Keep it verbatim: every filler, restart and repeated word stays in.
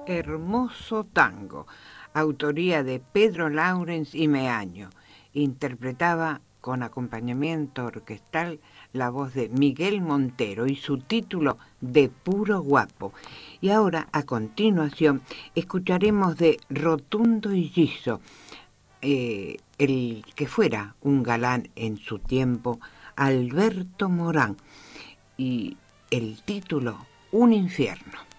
Hermoso tango, autoría de Pedro Laurens y Meaño. Interpretaba con acompañamiento orquestal la voz de Miguel Montero y su título De puro guapo. Y ahora, a continuación, escucharemos de Rotundo y Giso, eh, el que fuera un galán en su tiempo, Alberto Morán, y el título Un infierno.